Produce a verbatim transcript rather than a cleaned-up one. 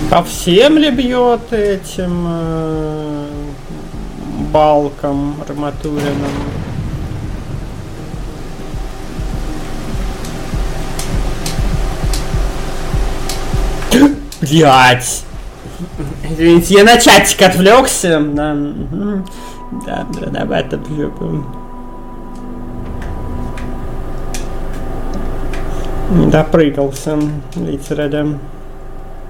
По всем ли бьет этим э, балкам арматуренным? Блять! Извините, я на чатик отвлекся. Да, да, да, давай это не допрыгался, литерально.